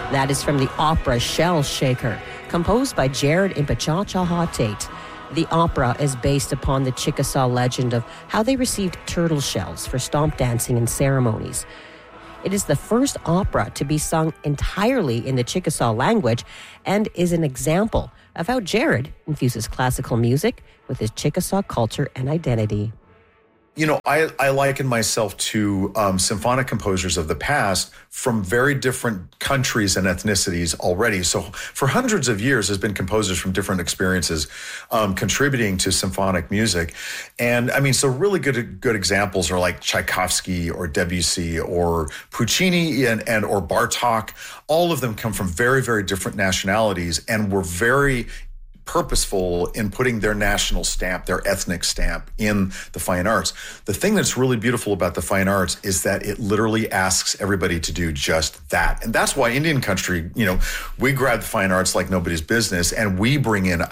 That is from the opera Shell Shaker, composed by Jared Impichachahate. The opera is based upon the Chickasaw legend of how they received turtle shells for stomp dancing and ceremonies. It is the first opera to be sung entirely in the Chickasaw language and is an example of how Jared infuses classical music with his Chickasaw culture and identity. You know, I liken myself to symphonic composers of the past from very different countries and ethnicities already. So for hundreds of years, there's been composers from different experiences contributing to symphonic music. And I mean, so really good examples are like Tchaikovsky or Debussy or Puccini and or Bartók. All of them come from very, very different nationalities and were very purposeful in putting their national stamp, their ethnic stamp in the fine arts. The thing that's really beautiful about the fine arts is that it literally asks everybody to do just that. And that's why Indian country, you know, we grab the fine arts like nobody's business, and we bring in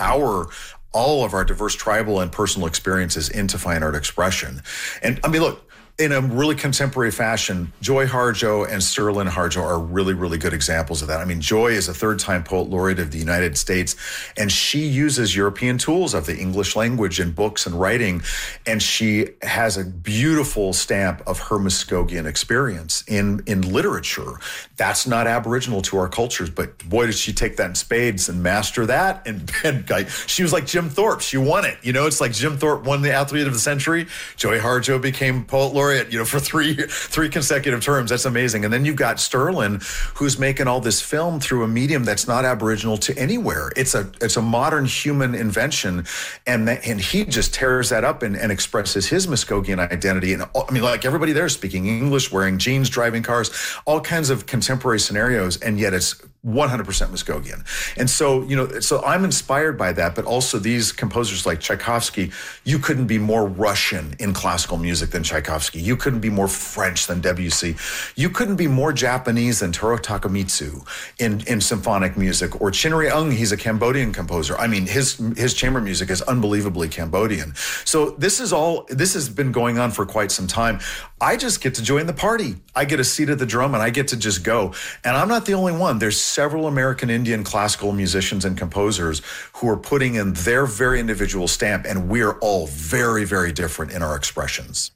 all of our diverse tribal and personal experiences into fine art expression. And I mean, look, in a really contemporary fashion, Joy Harjo and Sterling Harjo are really, really good examples of that. I mean, Joy is a third-time poet laureate of the United States, and she uses European tools of the English language in books and writing, and she has a beautiful stamp of her Muskogean experience in literature. That's not Aboriginal to our cultures, but boy, did she take that in spades and master that. And she was like Jim Thorpe. She won it. You know, it's like Jim Thorpe won the Athlete of the Century. Joy Harjo became poet laureate, you know, for three consecutive terms. That's amazing. And then you've got Sterling, who's making all this film through a medium that's not Aboriginal to anywhere. It's a modern human invention, and he just tears that up and expresses his Muskogean identity. And I mean, like everybody there speaking English, wearing jeans, driving cars, all kinds of contemporary scenarios, and yet it's 100% Muskogean. And so, you know, so I'm inspired by that, but also these composers like Tchaikovsky, you couldn't be more Russian in classical music than Tchaikovsky. You couldn't be more French than Debussy. You couldn't be more Japanese than Toru Takemitsu in symphonic music. Or Chin Ri-ung, he's a Cambodian composer. I mean, his chamber music is unbelievably Cambodian. So this has been going on for quite some time. I just get to join the party. I get a seat at the drum and I get to just go. And I'm not the only one. There's several American Indian classical musicians and composers who are putting in their very individual stamp, and we're all very, very different in our expressions.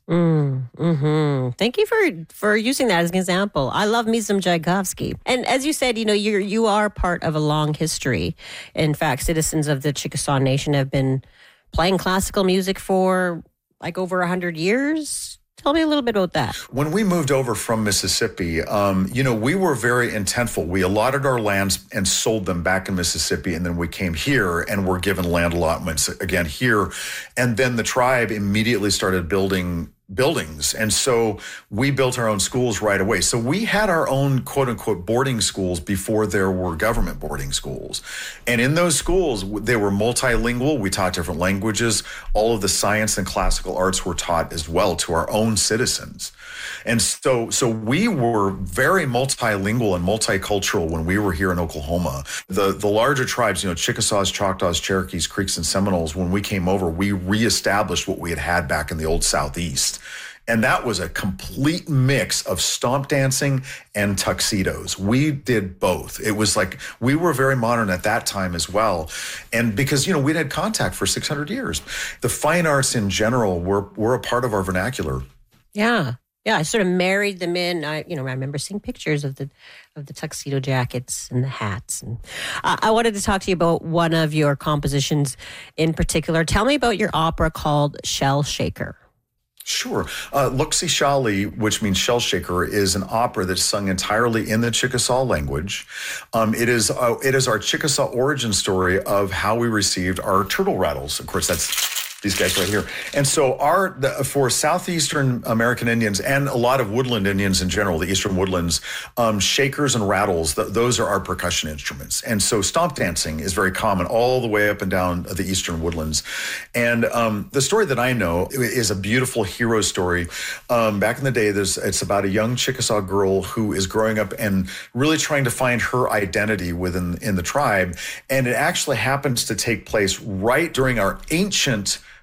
Thank you for using that as an example. I love me some Tchaikovsky. And as you said, you know, you are part of a long history. In fact, citizens of the Chickasaw Nation have been playing classical music for like over 100 years. Tell me a little bit about that. When we moved over from Mississippi, you know, we were very intentful. We allotted our lands and sold them back in Mississippi, and then we came here and were given land allotments again here. And then the tribe immediately started building buildings. And so we built our own schools right away. So we had our own quote unquote boarding schools before there were government boarding schools. And in those schools, they were multilingual. We taught different languages. All of the science and classical arts were taught as well to our own citizens. And so we were very multilingual and multicultural when we were here in Oklahoma. The larger tribes, you know, Chickasaws, Choctaws, Cherokees, Creeks, and Seminoles, when we came over, we reestablished what we had back in the old Southeast. And that was a complete mix of stomp dancing and tuxedos. We did both. It was like, we were very modern at that time as well. And because, you know, we'd had contact for 600 years. The fine arts in general were a part of our vernacular. Yeah. Yeah, I sort of married them in. I remember seeing pictures of the tuxedo jackets and the hats. And I wanted to talk to you about one of your compositions in particular. Tell me about your opera called Shell Shaker. Sure. Luxi Shali, which means shell shaker, is an opera that's sung entirely in the Chickasaw language. It is our Chickasaw origin story of how we received our turtle rattles. Of course, that's these guys right here. And so for Southeastern American Indians and a lot of woodland Indians in general, the Eastern woodlands, shakers and rattles, those are our percussion instruments. And so stomp dancing is very common all the way up and down the Eastern woodlands. And the story that I know is a beautiful hero story. Back in the day, it's about a young Chickasaw girl who is growing up and really trying to find her identity in the tribe. And it actually happens to take place right during our ancient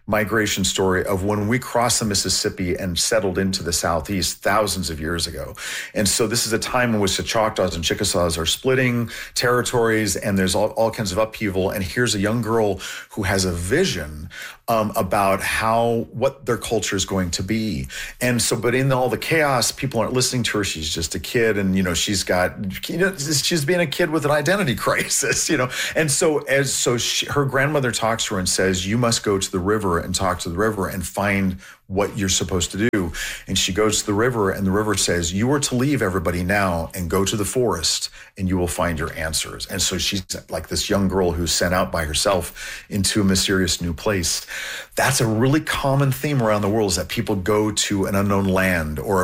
migration story of when we crossed the Mississippi and settled into the Southeast thousands of years ago. And so this is a time in which the Choctaws and Chickasaws are splitting territories, and there's all kinds of upheaval. And here's a young girl who has a vision about what their culture is going to be. And so, but in all the chaos, people aren't listening to her. She's just a kid, and she's being a kid with an identity crisis, And so her grandmother talks to her and says, "You must go to the river and talk to the river and find what you're supposed to do." And she goes to the river, and the river says, "You are to leave everybody now and go to the forest, and you will find your answers." And so she's like this young girl who's sent out by herself into a mysterious new place. That's a really common theme around the world, is that people go to an unknown land or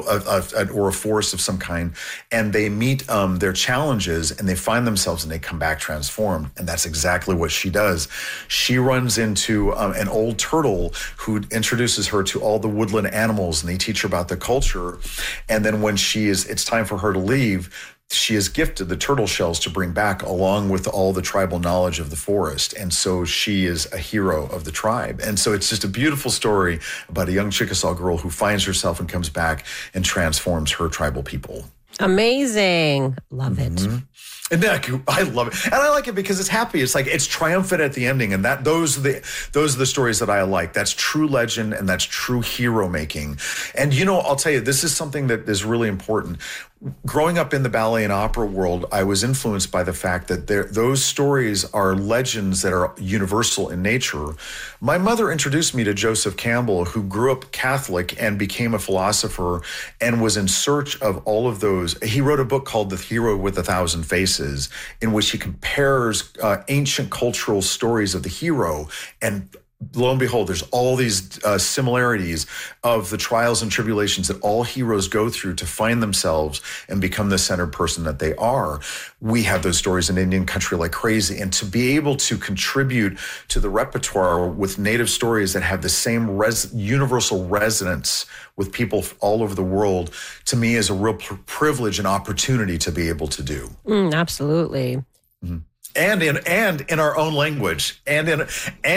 a forest of some kind, and they meet their challenges, and they find themselves, and they come back transformed. And that's exactly what she does. She runs into an old turtle who introduces her to all the woodland animals, and they teach her about the culture. And then when it's time for her to leave, she is gifted the turtle shells to bring back, along with all the tribal knowledge of the forest. And so she is a hero of the tribe. And so it's just a beautiful story about a young Chickasaw girl who finds herself and comes back and transforms her tribal people. Amazing. Love it. And I love it. And I like it because it's happy. It's like, it's triumphant at the ending. And those are the stories that I like. That's true legend, and that's true hero making. And, I'll tell you, this is something that is really important. Growing up in the ballet and opera world, I was influenced by the fact that those stories are legends that are universal in nature. My mother introduced me to Joseph Campbell, who grew up Catholic and became a philosopher and was in search of all of those. He wrote a book called The Hero with a Thousand Faces, in which he compares ancient cultural stories of the hero, and lo and behold, there's all these similarities of the trials and tribulations that all heroes go through to find themselves and become the centered person that they are. We have those stories in Indian country like crazy. And to be able to contribute to the repertoire with native stories that have the same universal resonance with people all over the world, to me is a real privilege and opportunity to be able to do. Absolutely. Mm-hmm. And in our own language, and in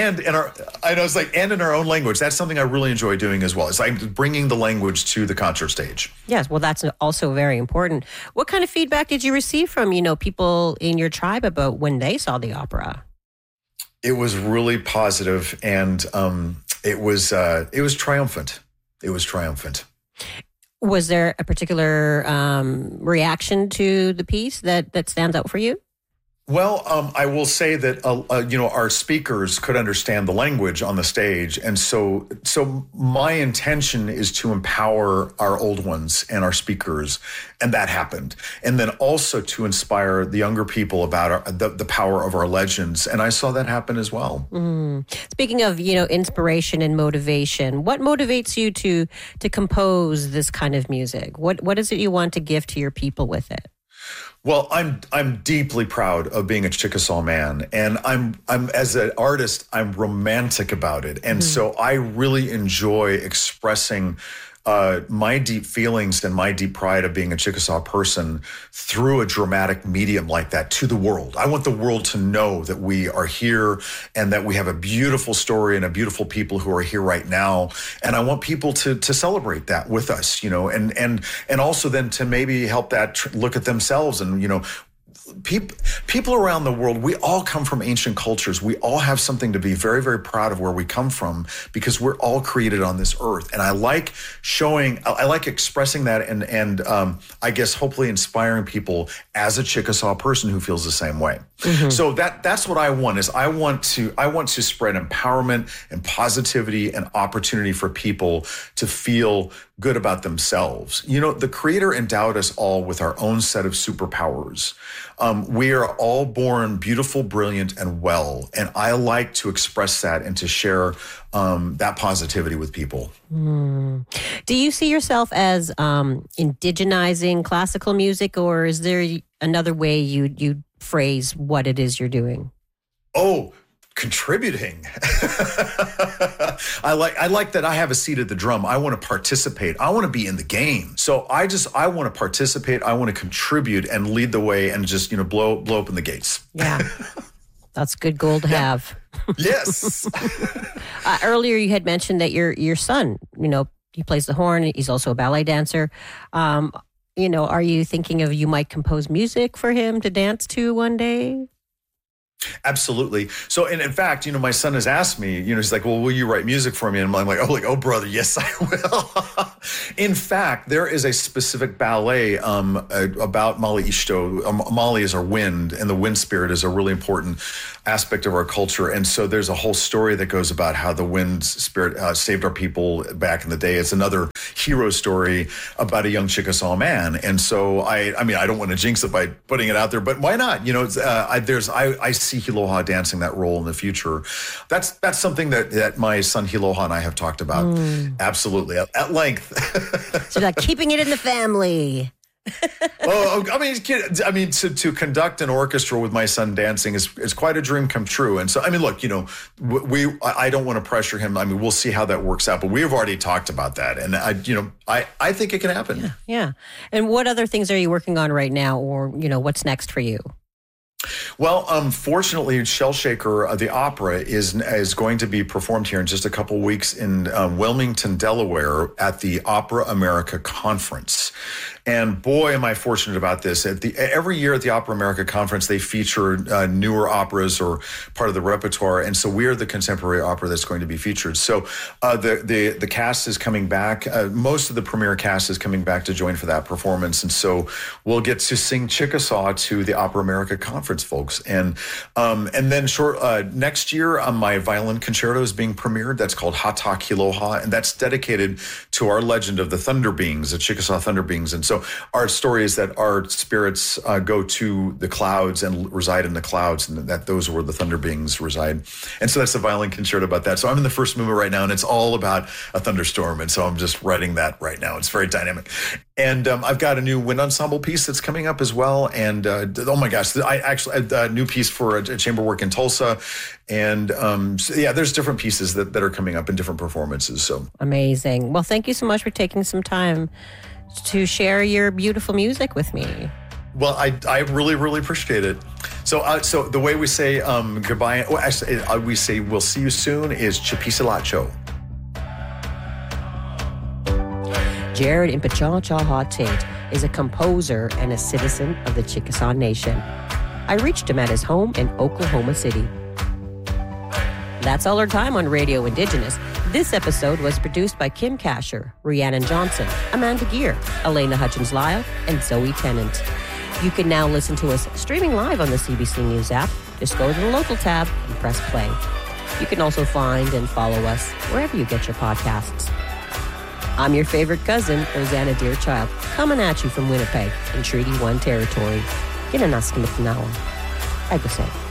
our own language. That's something I really enjoy doing as well. It's like bringing the language to the concert stage. Yes, well, that's also very important. What kind of feedback did you receive from people in your tribe about when they saw the opera? It was really positive, and it was triumphant. It was triumphant. Was there a particular reaction to the piece that stands out for you? Well, I will say that, our speakers could understand the language on the stage. And so my intention is to empower our old ones and our speakers. And that happened. And then also to inspire the younger people about the power of our legends. And I saw that happen as well. Speaking of, inspiration and motivation, what motivates you to compose this kind of music? What is it you want to give to your people with it? Well, I'm deeply proud of being a Chickasaw man, and I'm as an artist, I'm romantic about it. And so I really enjoy expressing my deep feelings and my deep pride of being a Chickasaw person through a dramatic medium like that to the world. I want the world to know that we are here and that we have a beautiful story and a beautiful people who are here right now. And I want people to celebrate that with us, and also then to maybe help that look at themselves and, people around the world, we all come from ancient cultures. We all have something to be very, very proud of where we come from, because we're all created on this earth. And I like expressing that and I guess hopefully inspiring people as a Chickasaw person who feels the same way. So that's what I want, is I want to spread empowerment and positivity and opportunity for people to feel good about themselves. The Creator endowed us all with our own set of superpowers. We are all born beautiful, brilliant, and well. And I like to express that and to share that positivity with people. Do you see yourself as indigenizing classical music, or is there another way you phrase what it is you're doing? Oh, contributing. I like that I have a seat at the drum. I want to participate. I want to be in the game. So I want to participate. I want to contribute and lead the way and just, blow open the gates. Yeah. That's good goal to have. Yes. Earlier, you had mentioned that your son, he plays the horn. He's also a ballet dancer. Are you thinking of you might compose music for him to dance to one day? Absolutely. So, and in fact, my son has asked me, he's like, well, will you write music for me? And I'm like, oh, brother, yes, I will. In fact, there is a specific ballet about Mali Ishto. Mali is our wind, and the wind spirit is a really important aspect of our culture. And so there's a whole story that goes about how the wind spirit saved our people back in the day. It's another hero story about a young Chickasaw man. And so I don't want to jinx it by putting it out there, but why not? I see Hiloha dancing that role in the future. That's something that my son Hiloha and I have talked about absolutely at length. So like keeping it in the family. To conduct an orchestra with my son dancing is quite a dream come true. And so, look, I don't want to pressure him. We'll see how that works out, but we have already talked about that. And I think it can happen. Yeah. And what other things are you working on right now, or, what's next for you? Well, fortunately, Shell Shaker, the opera, is going to be performed here in just a couple weeks in Wilmington, Delaware, at the Opera America Conference. And boy, am I fortunate about this. Every year at the Opera America Conference, they feature newer operas or part of the repertoire. And so we are the contemporary opera that's going to be featured. So the cast is coming back. Most of the premiere cast is coming back to join for that performance. And so we'll get to sing Chickasaw to the Opera America Conference folks. And then next year, my violin concerto is being premiered. That's called Hatak Hiloha. And that's dedicated to our legend of the Thunder Beings, the Chickasaw Thunder Beings. And so our story is that our spirits go to the clouds and reside in the clouds, and that those are where the Thunder Beings reside. And so that's a violin concerto about that. So I'm in the first movement right now, and it's all about a thunderstorm. And so I'm just writing that right now. It's very dynamic. And I've got a new wind ensemble piece that's coming up as well. And oh my gosh, I actually had a new piece for a chamber work in Tulsa. And there's different pieces that are coming up in different performances. So amazing. Well, thank you so much for taking some time to share your beautiful music with me. Well, I really, really appreciate it. So the way we say goodbye, we say we'll see you soon is Chapisilacho. Jared Impachachaha Tate is a composer and a citizen of the Chickasaw Nation. I reached him at his home in Oklahoma City. That's all our time on Radio Indigenous. This episode was produced by Kim Kasher, Rhiannon Johnson, Amanda Gear, Elena Hutchins-Lyle, and Zoe Tennant. You can now listen to us streaming live on the CBC News app. Just go to the local tab and press play. You can also find and follow us wherever you get your podcasts. I'm your favorite cousin, Rosanna Deerchild, coming at you from Winnipeg in Treaty 1 territory. Kinanaskimiknawa. Agosay.